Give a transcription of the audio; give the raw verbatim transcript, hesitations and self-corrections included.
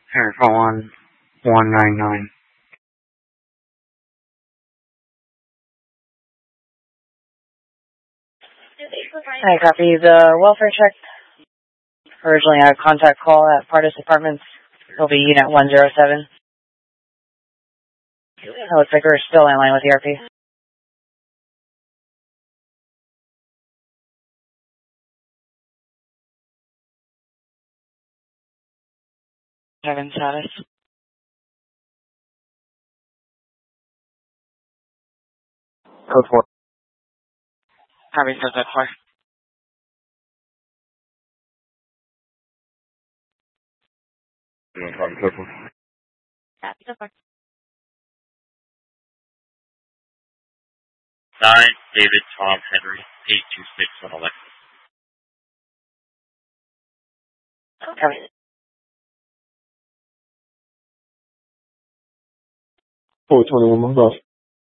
Air for one, one nine nine. Hi, copy. The welfare check. Originally a contact call at Pardis Apartments. It'll be unit one zero seven. It looks like we're still in line with E R P. Seven status. Code four. Copy, says that four. Yeah, copy, code four. Copy, so far. Nine, David, Tom, Henry, eight two six on Alexis. Copy. four twenty-one, my boss.